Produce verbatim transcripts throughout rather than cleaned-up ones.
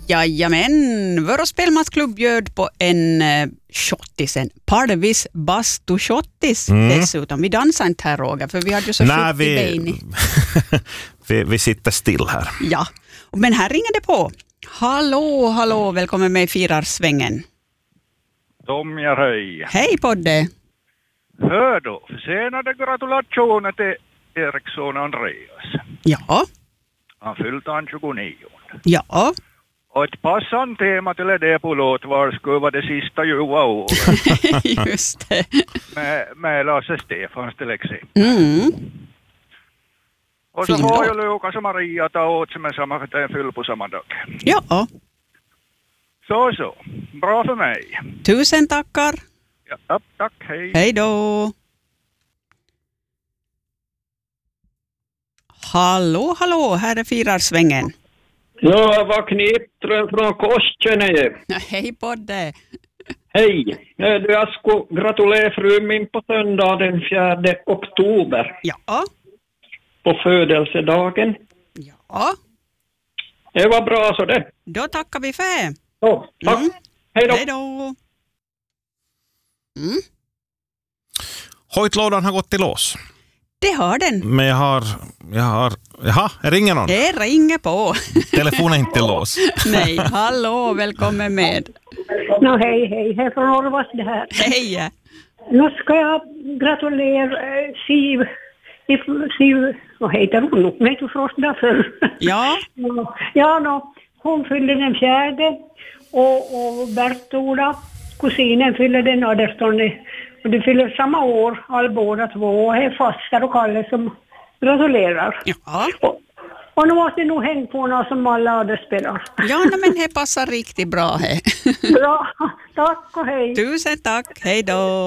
Jajamän, vår spelmatsklubb bjöd på en uh, shottis, en Parvis Bastu shottis mm. dessutom. Vi dansar inte här, Roger, för vi hade ju så Nej, sjukt i benen. vi, vi sitter still här. Ja, men här ringer det på. Hallå, hallå, välkommen med i Firarsvängen. Tom ja hej. Hej Podde. Hör då, försenade gratulationer till Eriksson Andreas. Ja. Han fyllt han tjugonio. Ja. Och ett passande tema till det på låtval skulle vara det sista ljuva året. Just det. Med, med Lasse Stefans till exempel. Mm. Och så fin får låt. ju Lukas och Maria ta åt sig med samma för en fyll på samma dag. Ja. Så så, bra för mig. Tusen tackar. Ja, tack, hej. Hej då. Hallå, hallå, här är Firarsvängen. Ja, jag var Knipström från Korsköne. Hej Podde. Hej, du, jag skulle gratulera fru min på söndag den fjärde oktober. Ja. På födelsedagen. Ja. Det var bra så det. Då tackar vi för det. Ja, tack. Mm. Hej då. Hej då. Mm. Hojtlådan har gått till lås. Det har den. Men jag har... Jag har jaha, jag ringer någon. Det ringer på. Telefonen är inte till lås. Nej, hallå, välkommen med. No, hej, hej. Här från Orvas det här. Hej. Nu ska jag gratulera äh, Siv. Siv, vad heter hon? Vet du först därför? Ja. Ja, no, hon fyllde den fjärde och, och Bertola, kusinen, fyllde den artonde. Och de fyller samma år, all båda två. Och är Faster och Kalle som gratulerar. Ja. Och, och nu måste nog hänga på något som alla andra spelar. Ja, men det passar riktigt bra här. Bra, tack och hej. Tusen tack, hej då.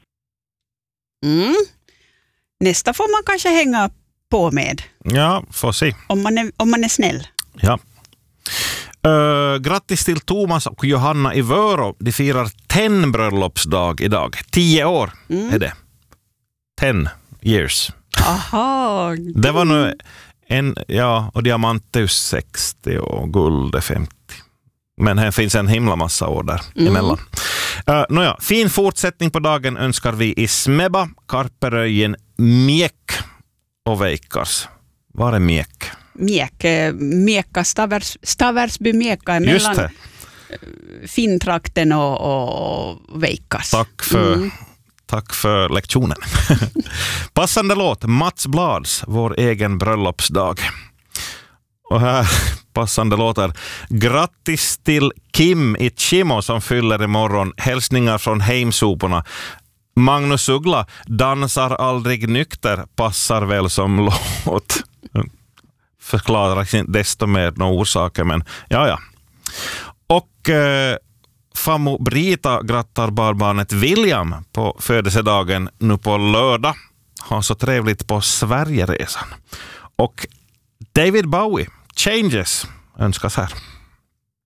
Mm. Nästa får man kanske hänga på med. Ja, får se. Om man är, om man är snäll. Ja. Uh, grattis till Thomas och Johanna i Vörå. De firar tenn-bröllopsdag idag. Tio år mm. är det. Ten years. Aha. Det var nu en, ja, och diamantus sextio och guld femtio. Men här finns en himla massa år där mm. emellan. Uh, nåja, fin fortsättning på dagen önskar vi i Smeba, Karperöjen, Mjäck och Veikars. Var är Mjäck? Mjäck, Mjäkka, Stavers, Staversby Mjäkka mellan Finntrakten och, och Veikars. Tack för, mm. tack för lektionen. Passande låt, Mats Blads, vår egen bröllopsdag. Och här passande låtar. Grattis till Kim i Chimo som fyller imorgon. Hälsningar från Heimsoporna. Magnus Uggla, dansar aldrig nykter, passar väl som låt. Förklarar inte desto mer några orsaker, men ja, ja. Och eh, Famo Brita grattar barbarnet William på födelsedagen nu på lördag. Har så trevligt på Sverigeresan. Och David Bowie, Changes, önskas här.